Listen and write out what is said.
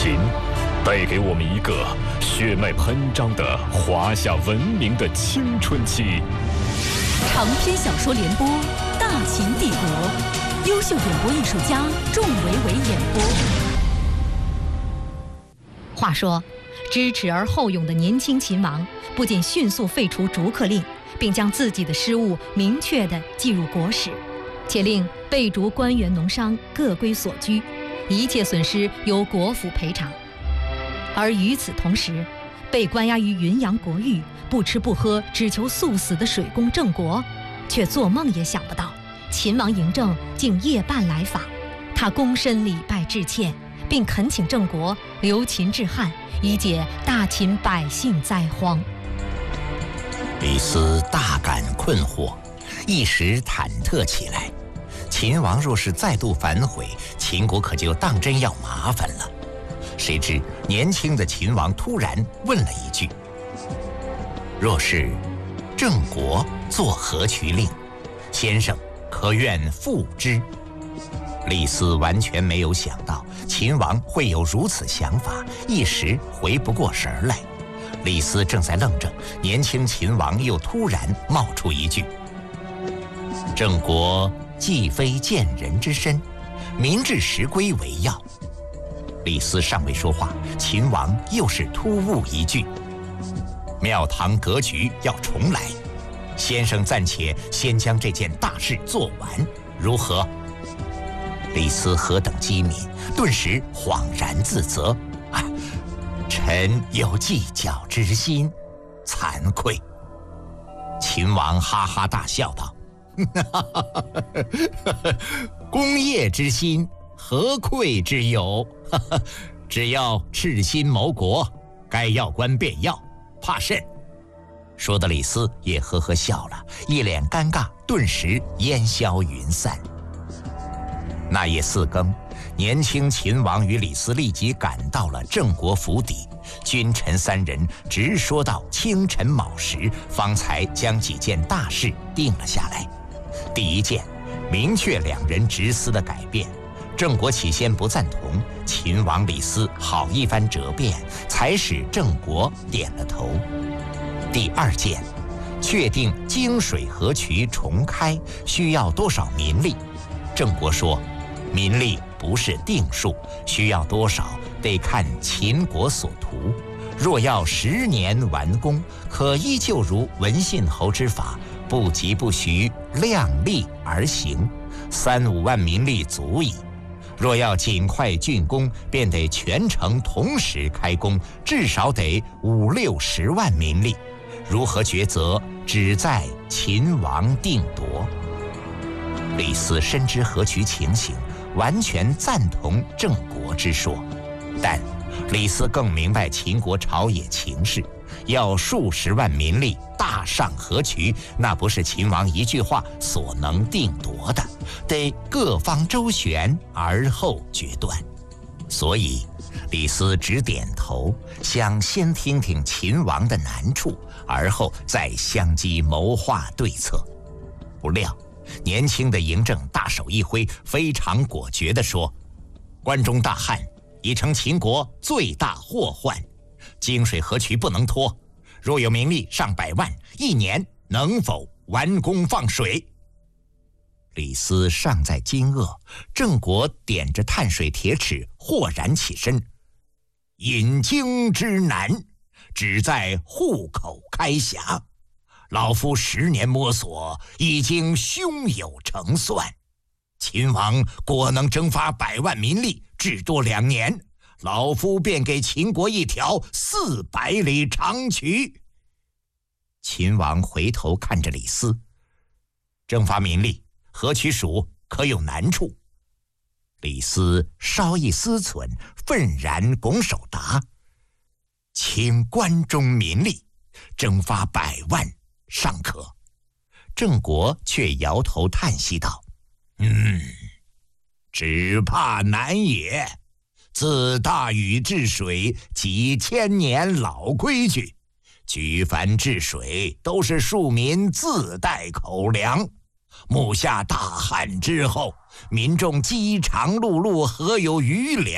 秦带给我们一个血脉喷张的华夏文明的青春期。 长篇小说联播《大秦帝国》，优秀演播艺术家仲维维演播。话说，知耻而后勇的年轻秦王不仅迅速废除逐客令，并将自己的失误明确地记入国史，且令被逐官员农商各归所居，一切损失由国府赔偿。而与此同时，被关押于云阳国狱不吃不喝只求速死的水工郑国，却做梦也想不到秦王嬴政竟夜半来访。他躬身礼拜致歉，并恳请郑国留秦治汉，以解大秦百姓灾荒。 李斯大感困惑，一时忐忑起来。秦王若是再度反悔，秦国可就当真要麻烦了。谁知年轻的秦王突然问了一句：若是郑国作何渠令，先生可愿复之？李斯完全没有想到秦王会有如此想法，一时回不过神来。李斯正在愣怔，年轻秦王又突然冒出一句：郑国既非见人之身，民至时归为要。李斯尚未说话，秦王又是突兀一句：庙堂格局要重来，先生暂且先将这件大事做完，如何？李斯何等机敏，顿时恍然自责：臣有计较之心，惭愧。秦王哈哈大笑道：功业之心，何愧之有？只要赤心谋国，该要官便要，怕甚？说的李斯也呵呵笑了，一脸尴尬，顿时烟消云散。那夜4更，年轻秦王与李斯立即赶到了郑国府邸，君臣3人直说到清晨卯时，方才将几件大事定了下来。第一件，明确2人职司的改变。郑国起先不赞同，秦王李斯好一番折辩，才使郑国点了头。第二件，确定泾水河渠重开需要多少民力。郑国说，民力不是定数，需要多少得看秦国所图。若要10年完工，可依旧如文信侯之法，不疾不徐，量力而行，3、5万民力足矣。若要尽快竣工，便得全城同时开工，至少得5、6、10万民力。如何抉择，只在秦王定夺。李斯深知河渠情形，完全赞同郑国之说，但李斯更明白秦国朝野情势，要数十万民力大上河渠，那不是秦王一句话所能定夺的，得各方周旋而后决断。所以李斯只点头，想先听听秦王的难处，而后再相机谋划对策。不料年轻的嬴政大手一挥，非常果决地说：关中大旱已成秦国最大祸患，泾水河渠不能拖，若有民力上百万，1年能否完工放水？李斯尚在惊愕，郑国点着碳水铁齿，豁然起身：引泾之难，只在户口开峡。老夫10年摸索，已经胸有成算。秦王果能征发100万民力，至多2年，老夫便给秦国一条400里长渠。秦王回头看着李斯：征发民力，河渠署可有难处？李斯稍一思忖，愤然拱手答：请关中民力，征发100万尚可。郑国却摇头叹息道：只怕难也。自大禹治水几千年老规矩，举凡治水都是庶民自带口粮。目下大旱之后，民众饥肠辘辘，何有余粮？